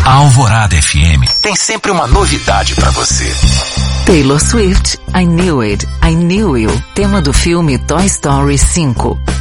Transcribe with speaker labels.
Speaker 1: A Alvorada FM tem sempre uma novidade pra você.
Speaker 2: Taylor Swift, I Knew It, I Knew You, tema do filme Toy Story 5.